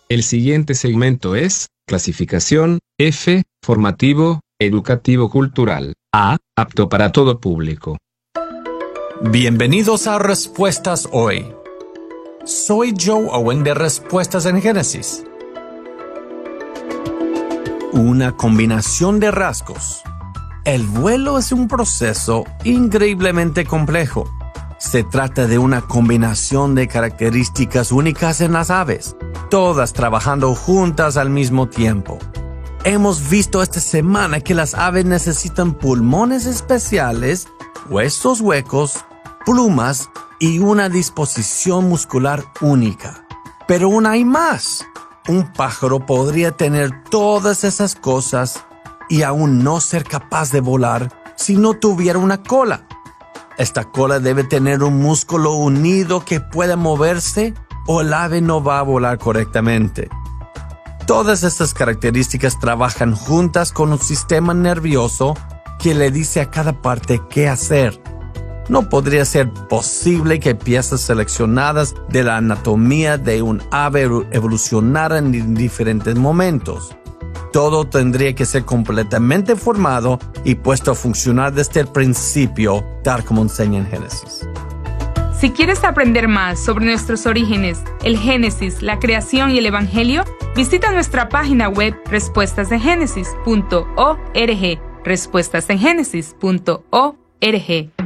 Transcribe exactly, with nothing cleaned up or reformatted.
El siguiente segmento es clasificación. F, formativo, educativo cultural. A, apto para todo público. Bienvenidos a Respuestas Hoy. Soy Joe Owen de Respuestas en Génesis. Una combinación de rasgos. El vuelo es un proceso increíblemente complejo. Se trata de una combinación de características únicas en las aves, todas trabajando juntas al mismo tiempo. Hemos visto esta semana que las aves necesitan pulmones especiales, huesos huecos, plumas y una disposición muscular única. Pero aún hay más. Un pájaro podría tener todas esas cosas y aún no ser capaz de volar si no tuviera una cola. Esta cola debe tener un músculo unido que pueda moverse o el ave no va a volar correctamente. Todas estas características trabajan juntas con un sistema nervioso que le dice a cada parte qué hacer. No podría ser posible que piezas seleccionadas de la anatomía de un ave evolucionaran en diferentes momentos. Todo tendría que ser completamente formado y puesto a funcionar desde el principio, tal como enseña en Génesis. Si quieres aprender más sobre nuestros orígenes, el Génesis, la creación y el Evangelio, visita nuestra página web respuestas en génesis punto org, respuestas en génesis punto org.